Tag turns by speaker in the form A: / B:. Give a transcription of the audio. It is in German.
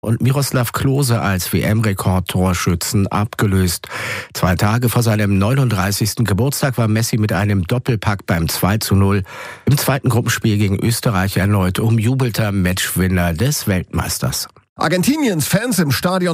A: und Miroslav Klose als WM-Rekordtorschützen abgelöst. 2 Tage vor seinem 39. Geburtstag war Messi mit einem Doppelpack beim 2:0 im zweiten Gruppenspiel gegen Österreich erneut umjubelter Matchwinner des Weltmeisters.
B: Argentiniens Fans im Stadion